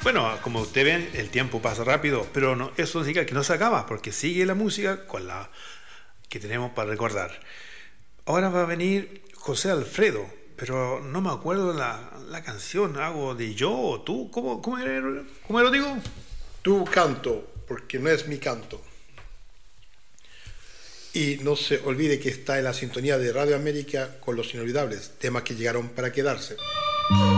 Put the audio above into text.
Bueno, como ustedes ven, el tiempo pasa rápido, pero no, eso significa que no se acaba, porque sigue la música con la que tenemos para recordar. Ahora va a venir José Alfredo, pero no me acuerdo la canción, hago de yo o tú, ¿cómo lo digo? Tu canto, porque no es mi canto. Y no se olvide que está en la sintonía de Radio América con Los Inolvidables, temas que llegaron para quedarse.